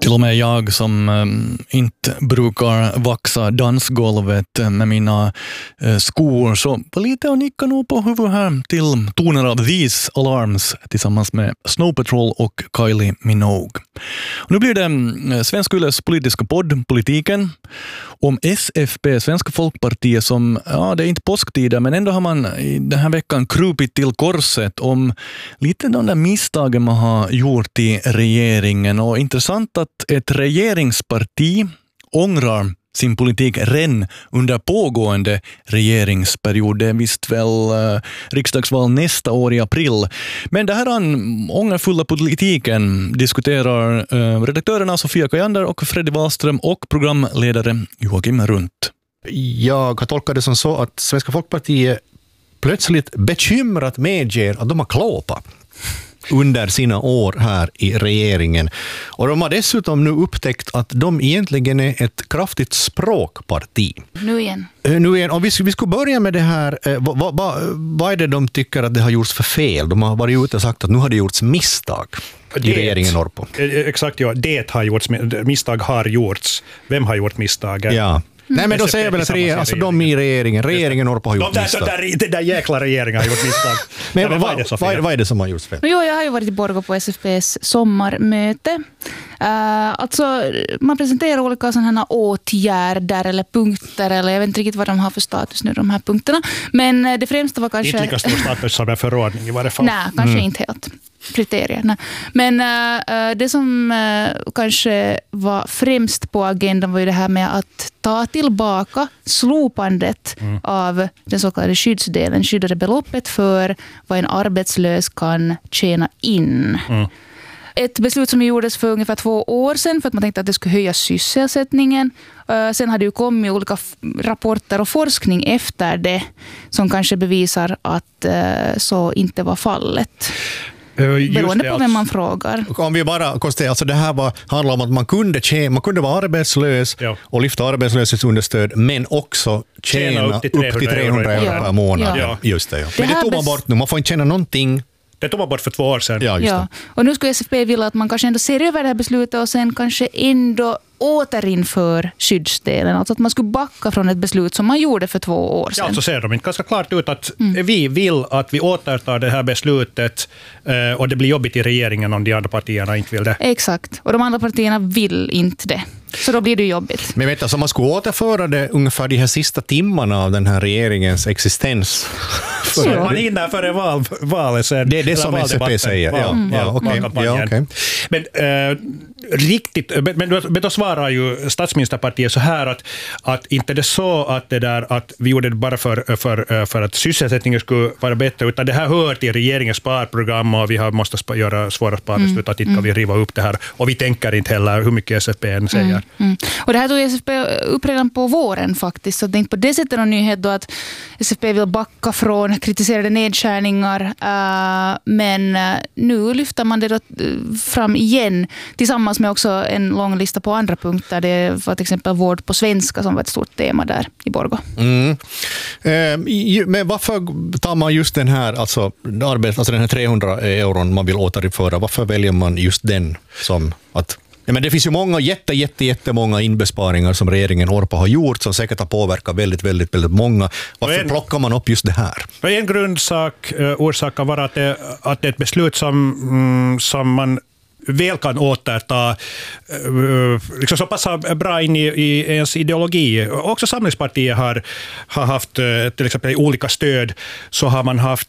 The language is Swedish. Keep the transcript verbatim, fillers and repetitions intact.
Till och med jag som um, inte brukar vaxa dansgolvet med mina uh, skor så var lite och nicka nog på huvudet här till toner av These Alarms tillsammans med Snow Patrol och Kylie Minogue. Och nu blir det um, Svensk Yles politiska podd, Politiken, om S F P, Svenska Folkpartiet, som, ja, det är inte påsktider, men ändå har man i den här veckan krupit till korset om lite de där misstagen man har gjort i regeringen. Och intressant att ett regeringsparti ångrar sin politik redan under pågående regeringsperiod. Det är visst väl eh, riksdagsval nästa år i april. Men det här ångerfulla politiken diskuterar eh, redaktörerna Sofia Kajander och Freddy Wallström och programledare Joakim Runt. Jag har tolkat det som så att Svenska Folkpartiet plötsligt bekymrat medger att de har klåpat under sina år här i regeringen. Och de har dessutom nu upptäckt att de egentligen är ett kraftigt språkparti. Nu igen. Nu igen. Och vi, vi skulle börja med det här. Vad, vad, vad, vad är det de tycker att det har gjorts för fel? De har varit ute och sagt att nu har det gjorts misstag i det, regeringen Orpo. Exakt, ja. Det har gjorts, misstag har gjorts. Vem har gjort misstagen? Ja. Mm. Nej, men då säger jag väl att regeringen, alltså de i regeringen, regeringen Orpo har gjort de där, misstag. De där, det där jäkla regeringen har gjort misstag. Men ja, men vad, vad, vad, är, vad är det som har gjorts fel? Jo, jag har ju varit i Borgå på S F P:s sommarmöte. Uh, alltså, man presenterar olika sådana här åtgärder eller punkter, eller jag vet inte riktigt vad de har för status nu, de här punkterna. Men uh, det främsta var kanske... Inte lika stor status som en förordning i varje fall. Nej, kanske mm. inte helt. Kriterierna. Men uh, det som uh, kanske var främst på agendan var ju det här med att ta tillbaka slopandet mm. av den så kallade skyddsdelen, skyddade beloppet för vad en arbetslös kan tjäna in. Mm. Ett beslut som gjordes för ungefär två år sedan för att man tänkte att det skulle höja sysselsättningen. Uh, sen hade ju kommit olika f- rapporter och forskning efter det som kanske bevisar att uh, så inte var fallet. Just beroende det, på vem man frågar. Om vi bara konstaterar, alltså det här var, handlar om att man kunde, tjäna, man kunde vara arbetslös ja. och lyfta arbetslöshetsunderstöd, men också tjäna, tjäna upp till trehundra euro per månad. Ja. Just det, ja. Men det, det tog man bort nu, man får inte tjäna någonting. Det tog man bort för två år sedan. Ja, just ja. det. Och nu skulle S F P vilja att man kanske ändå ser över det här beslutet och sen kanske ändå återinför skyddsdelen. Alltså att man skulle backa från ett beslut som man gjorde för två år sedan. Ja, så ser de inte ganska klart ut att mm. vi vill att vi återtar det här beslutet eh, och det blir jobbigt i regeringen om de andra partierna inte vill det. Exakt. Och de andra partierna vill inte det. Så då blir det jobbigt. Men vet du, så man skulle återföra det ungefär de här sista timmarna av den här regeringens existens. Så man hinner före val, valet sen. Det är det som S F P säger. Val, ja, mm. ja, okay. ja, okay. Men äh, riktigt, men, men, men då svarar ju statsministerpartiet så här att, att inte det så att det där att vi gjorde det bara för, för, för att sysselsättningen skulle vara bättre, utan det här hör till regeringens sparprogram och vi har måste spa, göra svåra sparbeslut, att inte kan vi riva upp det här. Och vi tänker inte heller hur mycket S F P än säger. Mm. Mm. Och det här tog S F P upp redan på våren faktiskt, så det är inte på det sättet någon nyhet då att S F P vill backa från kritiserade nedskärningar, uh, men uh, nu lyfter man det då fram igen tillsammans med också en lång lista på andra punkter. Det var till exempel vård på svenska som var ett stort tema där i Borgå. Mm. Eh, men varför tar man just den här, alltså, arbet, alltså den här trehundra euron man vill återinföra, varför väljer man just den som att... Ja, men det finns ju många jätte, jätte, jättemånga inbesparingar som regeringen Orpo har gjort som säkert har påverkat väldigt, väldigt, väldigt många. Varför en, plockar man upp just det här? En grundsak, uh, orsak kan vara att det, att det är ett beslut som, mm, som man väl kan återta uh, liksom så passar bra in i, i ens ideologi. Också Samlingspartiet har, har haft uh, till exempel i olika stöd så har man haft